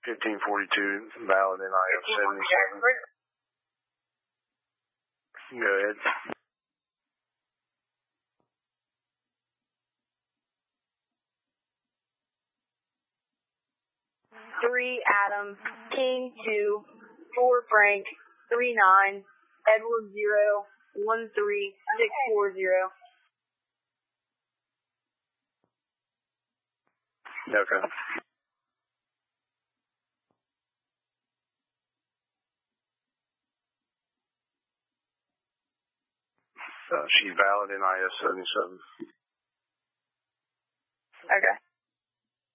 1542, valid NIS 77. Go ahead. Three Adam, King 2, 4 Frank, 39, Edward 0, 13640. Okay. She's valid NIS 77. Okay.